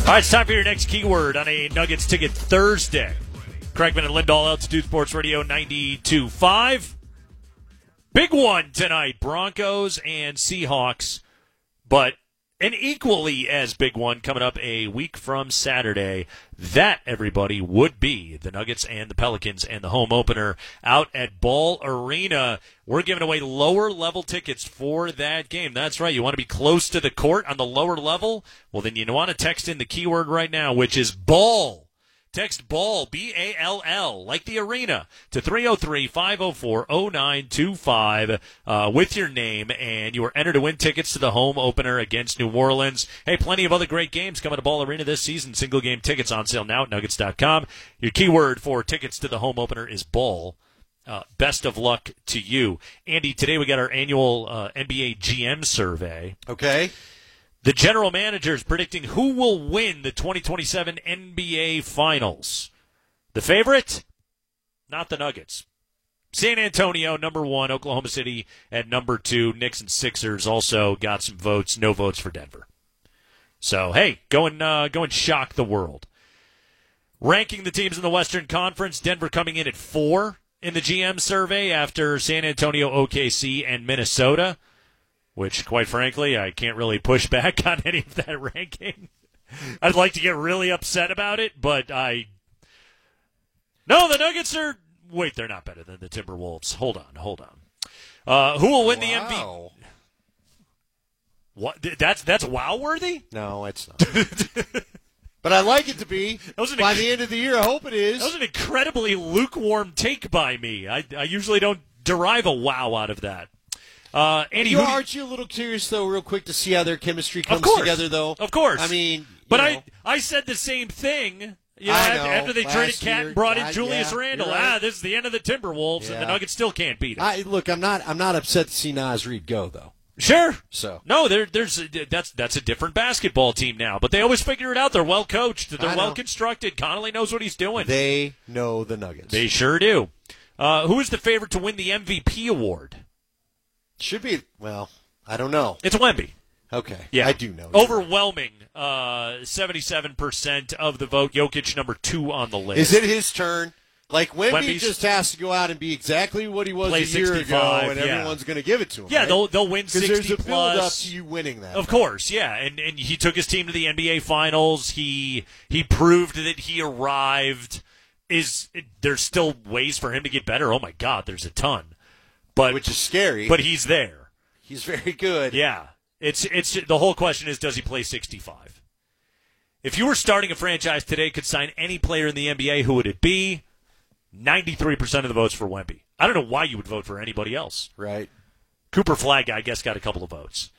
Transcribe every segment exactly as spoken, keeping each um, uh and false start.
All right, it's time for your next keyword on a Nuggets Ticket Thursday. Craigman and Lindahl, Altitude Sports Radio ninety-two point five. Big one tonight, Broncos and Seahawks, but an equally as big one coming up a week from Saturday. That, everybody, would be the Nuggets and the Pelicans and the home opener out at Ball Arena. We're giving away lower-level tickets for that game. That's right. You want to be close to the court on the lower level? Well, then you want to text in the keyword right now, which is ball. Text BALL, B A L L, like the arena, to three oh three, five oh four, oh nine two five uh, with your name, and you are entered to win tickets to the home opener against New Orleans. Hey, plenty of other great games coming to Ball Arena this season. Single-game tickets on sale now at Nuggets dot com. Your keyword for tickets to the home opener is ball. Uh, best of luck to you. Andy, today we got our annual uh, N B A G M survey. Okay. The general manager is predicting who will win the twenty twenty-seven N B A Finals. The favorite? Not the Nuggets. San Antonio, number one. Oklahoma City at number two. Knicks and Sixers also got some votes. No votes for Denver. So, hey, go and, uh, go and shock the world. Ranking the teams in the Western Conference, Denver coming in at four in the G M survey after San Antonio, O K C, and Minnesota, which, quite frankly, I can't really push back on any of that ranking. I'd like to get really upset about it, but I... No, the Nuggets are... Wait, they're not better than the Timberwolves. Hold on, hold on. Uh, who will win wow. the M V P? What? That's that's wow-worthy? No, it's not. But I like it to be. By inc- the end of the year, I hope it is. That was an incredibly lukewarm take by me. I, I usually don't derive a wow out of that. Uh, Andy, you, who aren't you a little curious, though, real quick, to see how their chemistry comes of course, together, though? Of course. I mean, but know. I I said the same thing. You know, I after, know, after they traded Cat and brought in I, Julius yeah, Randle. right. Ah, this is the end of the Timberwolves, yeah. and the Nuggets still can't beat it. I, look, I'm not I'm not upset to see Naz Reid go, though. Sure. So no, there, there's that's that's a different basketball team now, but they always figure it out. They're well coached. They're well constructed. Connolly knows what he's doing. They know the Nuggets. They sure do. Uh, who is the favorite to win the M V P award? Should be. Well, I don't know. It's Wemby. Okay. Yeah, I do know. Overwhelming, uh, seventy-seven percent of the vote. Jokic number two on the list. Is it his turn? Like, Wemby Wemby's, just has to go out and be exactly what he was a year sixty-five, ago, and yeah. everyone's going to give it to him. Yeah, right? they'll they'll win sixty there's a plus. build up to you winning that. Of thing. course, yeah, and and he took his team to the N B A Finals. He he proved that he arrived. Is there's still ways for him to get better? Oh my God, there's a ton, but which is scary. But he's there. He's very good. Yeah, it's it's the whole question is, does he play sixty-five? If you were starting a franchise today, could sign any player in the N B A, who would it be? ninety-three percent of the votes for Wemby. I don't know why you would vote for anybody else. Right. Cooper Flagg, I guess, got a couple of votes.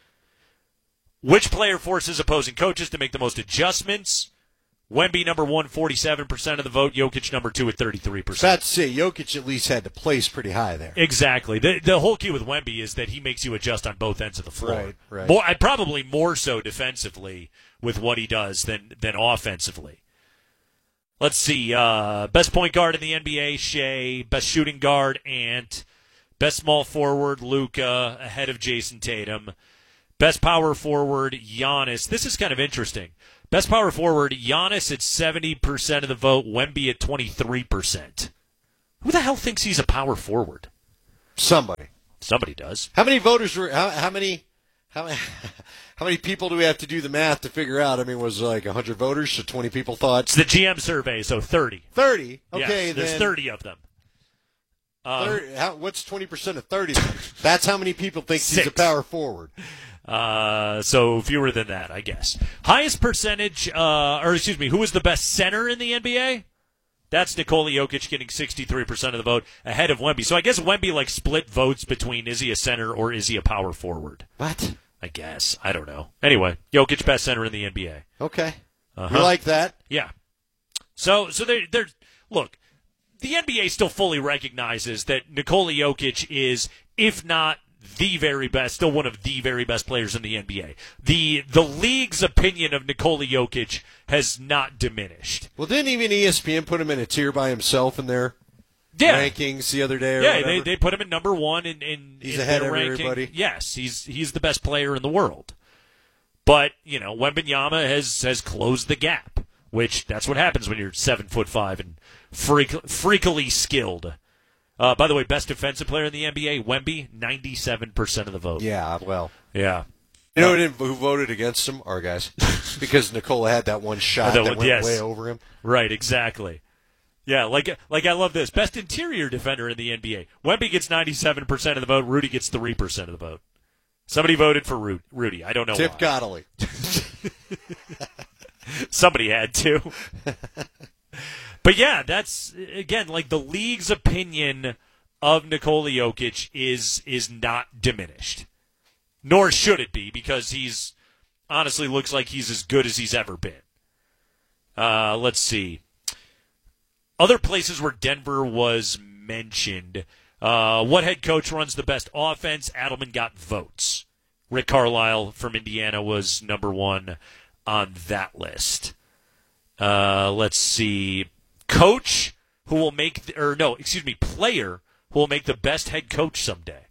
Which player forces opposing coaches to make the most adjustments? Wemby, number one, forty-seven percent of the vote. Jokic, number two, at thirty-three percent. About to say, Jokic at least had to place pretty high there. Exactly. The the whole key with Wemby is that he makes you adjust on both ends of the floor. Right, right. More, I probably more so defensively with what he does than, than offensively. Let's see. Uh, best point guard in the N B A, Shea. Best shooting guard, Ant. Best small forward, Luka, ahead of Jason Tatum. Best power forward, Giannis. This is kind of interesting. Best power forward, Giannis at seventy percent of the vote, Wemby at twenty-three percent. Who the hell thinks he's a power forward? Somebody. Somebody does. How many voters were, how, how many, how many, how many people do we have to do the math to figure out? I mean, was it like one hundred voters, so twenty people thought? It's the G M survey, so thirty. thirty? Okay, yes, there's then. thirty of them. Uh, thirty, how, what's twenty percent of thirty then? That's how many people think Six. he's a power forward. Uh, so fewer than that, I guess. Highest percentage, uh, or excuse me, who was the best center in the N B A? That's Nikola Jokic getting sixty-three percent of the vote ahead of Wemby. So I guess Wemby like split votes between is he a center or is he a power forward? What? I guess. I don't know. Anyway, Jokic best center in the N B A. Okay. Uh-huh. We like that. Yeah. So, so there, there's, look, the N B A still fully recognizes that Nikola Jokic is, if not the very best, still one of the very best players in the N B A. The the league's opinion of Nikola Jokic has not diminished. Well, didn't even E S P N put him in a tier by himself in their yeah. rankings the other day? Or yeah, whatever? they they put him in number one in in, he's in ahead their of ranking. everybody. Yes, he's he's the best player in the world. But, you know, Wembanyama has, has closed the gap, which that's what happens when you're seven foot five and freak, freakily skilled. Uh, by the way, best defensive player in the N B A, Wemby, ninety-seven percent of the vote. Yeah, well. Yeah. You know who, didn't, who voted against him? Our guys. Because Nikola had that one shot that, that went yes. way over him. Right, exactly. Yeah, like like I love this. Best interior defender in the N B A. Wemby gets ninety-seven percent of the vote. Rudy gets three percent of the vote. Somebody voted for Ru- Rudy. I don't know Tip why. Connolly. Somebody had to. But yeah, that's, again, like the league's opinion of Nikola Jokic is is not diminished. Nor should it be, because he's honestly looks like he's as good as he's ever been. Uh, let's see. Other places where Denver was mentioned. Uh, what head coach runs the best offense? Adelman got votes. Rick Carlisle from Indiana was number one on that list. Uh, let's see. Coach who will make, the, or no, excuse me, player who will make the best head coach someday.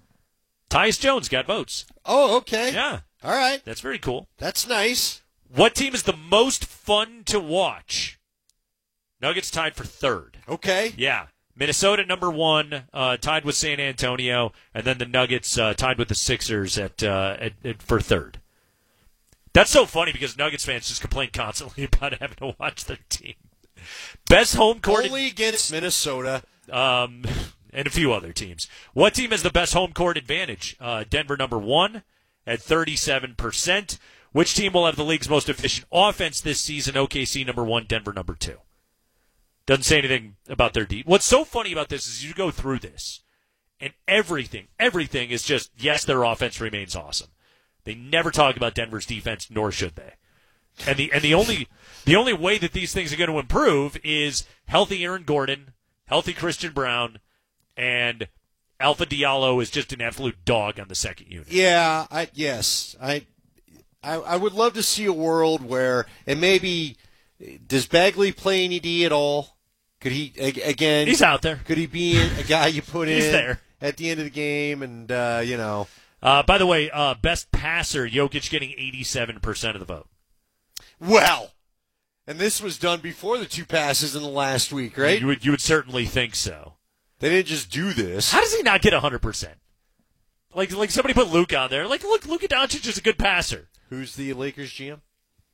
Tyus Jones got votes. Oh, okay. Yeah. All right. That's very cool. That's nice. What team is the most fun to watch? Nuggets tied for third. Okay. Yeah. Minnesota number one, uh, tied with San Antonio, and then the Nuggets uh, tied with the Sixers at, uh, at, at for third. That's so funny because Nuggets fans just complain constantly about having to watch their team. Best home court only against Minnesota, um, and a few other teams. What team has the best home court advantage? Uh, Denver number one at thirty-seven percent. Which team will have the league's most efficient offense this season? O K C number one, Denver number two. Doesn't say anything about their deep. What's so funny about this is you go through this, and everything, everything is just, yes, their offense remains awesome. They never talk about Denver's defense, nor should they. And the and the only the only way that these things are going to improve is healthy Aaron Gordon, healthy Christian Brown, and Alpha Diallo is just an absolute dog on the second unit. Yeah, I yes. I I, I would love to see a world where, and maybe, does Bagley play any D at all? Could he, again... He's out there. Could he be a guy you put in He's there. at the end of the game and, uh, you know... Uh, by the way, uh, best passer, Jokic getting eighty-seven percent of the vote. Well, and this was done before the two passes in the last week, right? You would, you would certainly think so. They didn't just do this. How does he not get one hundred percent? Like, like somebody put Luke on there. Like, look, Luka Doncic is a good passer. Who's the Lakers G M?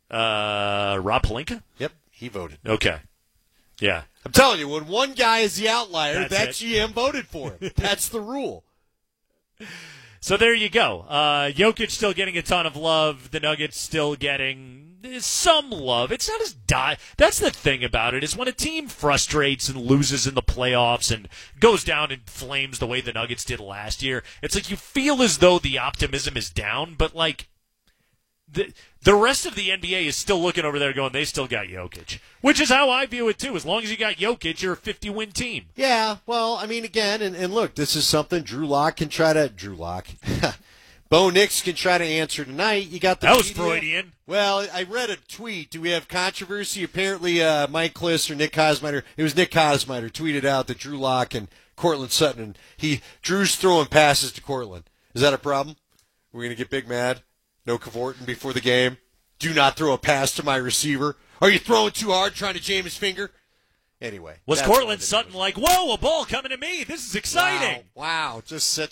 Uh, Rob Pelinka? Yep, he voted. Okay. Yeah. I'm telling you, when one guy is the outlier, That's that it. G M voted for him. That's the rule. So there you go. Uh, Jokic still getting a ton of love. The Nuggets still getting some love. It's not as die. That's the thing about it, is when a team frustrates and loses in the playoffs and goes down in flames the way the Nuggets did last year, it's like you feel as though the optimism is down, but like the the rest of the N B A is still looking over there going, they still got Jokic. Which is how I view it, too. As long as you got Jokic, you're a fifty-win team. Yeah, well, I mean, again, and, and look, this is something Drew Lock can try to... Drew Lock. Bo Nix can try to answer tonight. You got the That was media. Freudian. Well, I read a tweet. Do we have controversy? Apparently, uh, Mike Kliss or Nick Kosmider, it was Nick Kosmider, tweeted out that Drew Lock and Cortland Sutton, he Drew's throwing passes to Cortland. Is that a problem? We're going to get big mad? No cavorting before the game? Do not throw a pass to my receiver. Are you throwing too hard, trying to jam his finger? Anyway. Was Cortland Sutton like, whoa, a ball coming to me. This is exciting. Wow, wow. Just such